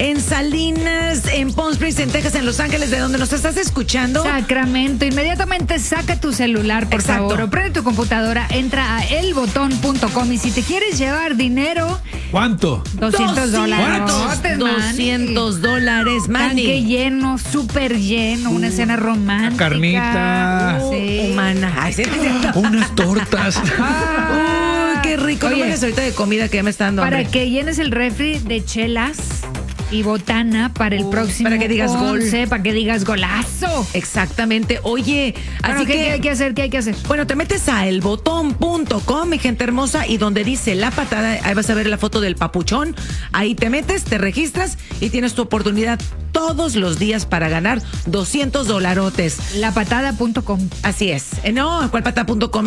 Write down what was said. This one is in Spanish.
en Salinas, en Palm Springs, en Texas, en Los Ángeles, de donde nos estás escuchando. Sacramento. Inmediatamente saca tu celular, por favor, o prende tu computadora, entra a elbotón.com y si te quieres llevar dinero... ¿Cuánto? $200. $200, Manny. Tanque lleno, súper lleno, una cena romántica. Carnita. Sí. Humana. Ay, sí. Unas tortas. Uy, qué rico. Oye, no me ahorita de comida que ya me está dando hambre. Para que llenes el refri de chelas y botana para el próximo para que digas 11, gol. para que digas golazo. Exactamente. Oye, así ¿qué hay que hacer? ¿Qué hay que hacer? Bueno, te metes a elbotón.com, mi gente hermosa, y donde dice La Patada, ahí vas a ver la foto del papuchón. Ahí te metes, te registras y tienes tu oportunidad todos los días para ganar $200. Lapatada.com. Así es. No, ¿cuál patada.com?